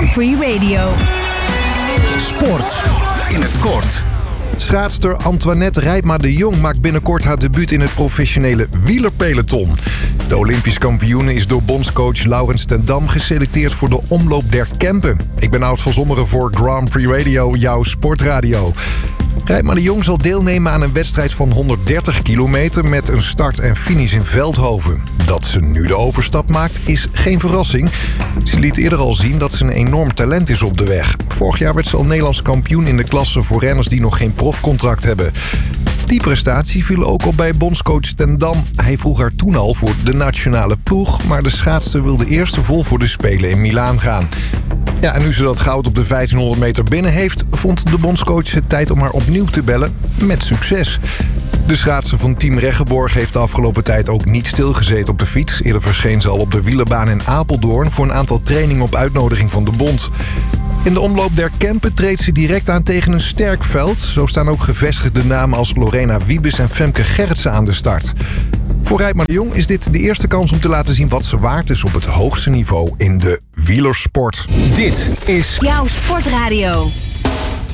Free Radio. Sport in het kort. Schaatster Antoinette Rijpma de Jong maakt binnenkort haar debuut in het professionele wielerpeloton. De Olympisch kampioene is door bondscoach Laurens ten Dam geselecteerd voor de Omloop der Kempen. Ik ben Oud van Zommeren voor Grand Prix Radio, jouw sportradio. Rijpma de Jong zal deelnemen aan een wedstrijd van 130 kilometer met een start en finish in Veldhoven. Dat ze nu de overstap maakt is geen verrassing. Ze liet eerder al zien dat ze een enorm talent is op de weg. Vorig jaar werd ze al Nederlands kampioen in de klasse voor renners die nog geen profcontract hebben. Die prestatie viel ook op bij bondscoach ten Dam. Hij vroeg haar toen al voor de nationale ploeg, maar de schaatster wilde eerst vol voor de Spelen in Milaan gaan. Ja, en nu ze dat goud op de 1500 meter binnen heeft, vond de bondscoach het tijd om haar opnieuw te bellen, met succes. De schaatser van Team Reggeborg heeft de afgelopen tijd ook niet stilgezeten op de fiets. Eerder verscheen ze al op de wielerbaan in Apeldoorn voor een aantal trainingen op uitnodiging van de bond. In de Omloop der Kempen treedt ze direct aan tegen een sterk veld. Zo staan ook gevestigde namen als Lorena Wiebes en Femke Gerritsen aan de start. Voor Rijpma de Jong is dit de eerste kans om te laten zien wat ze waard is op het hoogste niveau in de wielersport. Dit is Jouw sportradio.